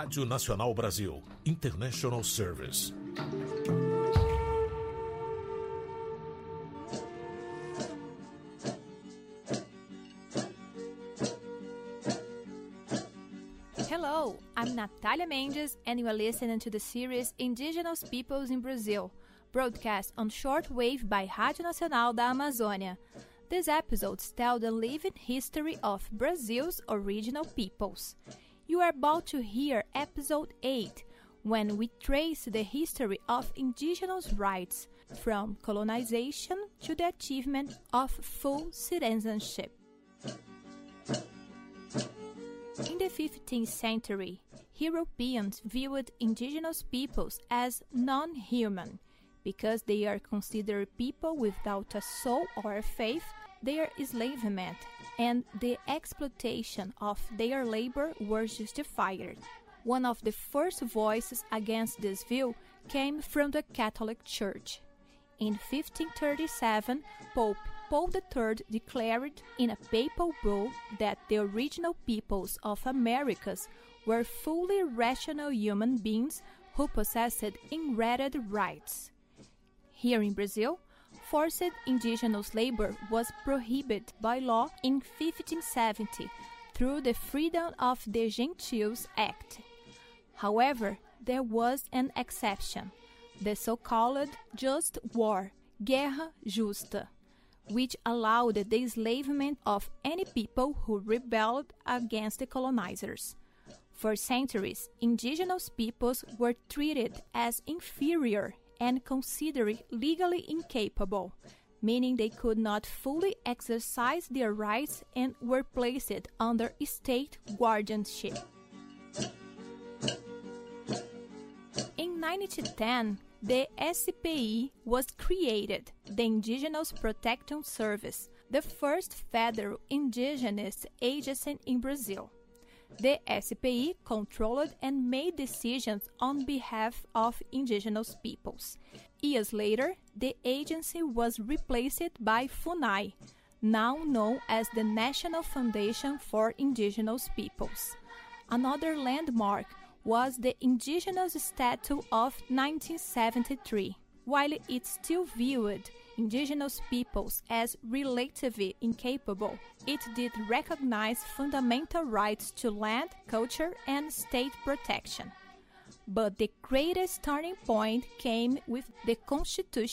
Rádio Nacional Brasil, International Service. Hello, I'm Natalia Mendes and you are listening to the series Indigenous Peoples in Brazil, broadcast on shortwave by Rádio Nacional da Amazônia. These episodes tell the living history of Brazil's original peoples. You are about to hear episode 8, when we trace the history of indigenous rights, from colonization to the achievement of full citizenship. In the 15th century, Europeans viewed indigenous peoples as non-human. Because they are considered people without a soul or a faith, their enslavement and the exploitation of their labor were justified. One of the first voices against this view came from the Catholic Church. In 1537, Pope Paul III declared in a papal bull that the original peoples of Americas were fully rational human beings who possessed inherited rights. Here in Brazil, forced indigenous labor was prohibited by law in 1570 through the Freedom of the Gentiles Act. However, there was an exception, the so-called Just War, Guerra Justa, which allowed the enslavement of any people who rebelled against the colonizers. For centuries, indigenous peoples were treated as inferior and considered legally incapable, meaning they could not fully exercise their rights and were placed under state guardianship. In 1910, the SPI was created, the Indigenous Protection Service, the first federal indigenous agency in Brazil. The SPI controlled and made decisions on behalf of indigenous peoples. Years later, the agency was replaced by FUNAI, now known as the National Foundation for Indigenous Peoples. Another landmark was the Indigenous Statute of 1973. While it still viewed indigenous peoples as relatively incapable, it did recognize fundamental rights to land, culture, and state protection. But the greatest turning point came with the Constitution